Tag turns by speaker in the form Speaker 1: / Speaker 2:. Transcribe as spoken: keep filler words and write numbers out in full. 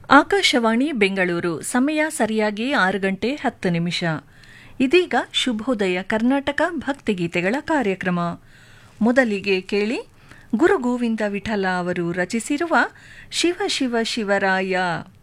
Speaker 1: ಆಕಾಶವಾಣಿ ಬೆಂಗಳೂರು ಸಮಯ ಸರಿಯಾಗಿ ಆರು ಗಂಟೆ ಹತ್ತು ನಿಮಿಷ. ಇದೀಗ ಶುಭೋದಯ ಕರ್ನಾಟಕ ಭಕ್ತಿಗೀತೆಗಳ ಕಾರ್ಯಕ್ರಮ. ಮೊದಲಿಗೆ ಕೇಳಿ ಗುರು ಗೋವಿಂದ ವಿಠಲ ಅವರು ರಚಿಸಿರುವ ಶಿವ ಶಿವ ಶಿವರಾಯ